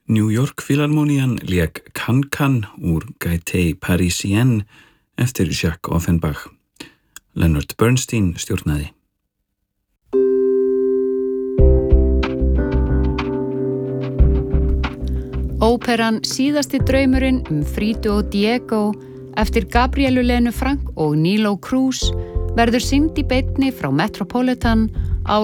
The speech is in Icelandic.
New York Philharmonian lék Can-Can úr Gaieté Parisienne eftir Jacques Offenbach. Leonard Bernstein stjórnaði. Óperan Síðasti draumurinn Frido og Diego eftir Gabrielu Lenu Frank og Nilo Cruz verður sýnd í beinni frá Metropolitan